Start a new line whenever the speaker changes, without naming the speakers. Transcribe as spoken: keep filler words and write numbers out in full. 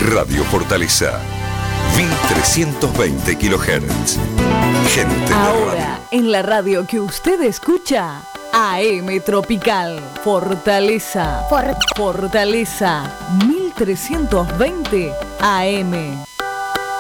Radio Fortaleza, mil trescientos veinte kilohertz. Gente de
Ahora,
radio.
en la radio que usted escucha, A M Tropical, Fortaleza. For- Fortaleza, mil trescientos veinte A M.